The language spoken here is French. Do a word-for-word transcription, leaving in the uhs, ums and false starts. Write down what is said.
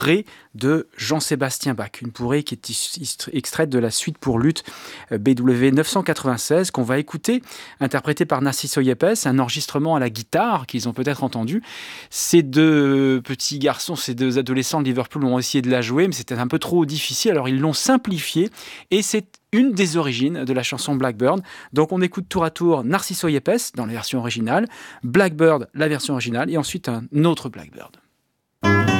de Jean-Sébastien Bach, une pourrée qui est extraite de la suite pour luth B W neuf cent quatre-vingt-seize qu'on va écouter, interprétée par Narciso Yepes, un enregistrement à la guitare qu'ils ont peut-être entendu. Ces deux petits garçons, ces deux adolescents de Liverpool ont essayé de la jouer, mais c'était un peu trop difficile, alors ils l'ont simplifiée et c'est une des origines de la chanson Blackbird. Donc on écoute tour à tour Narciso Yepes dans la version originale, Blackbird, la version originale, et ensuite un autre Blackbird.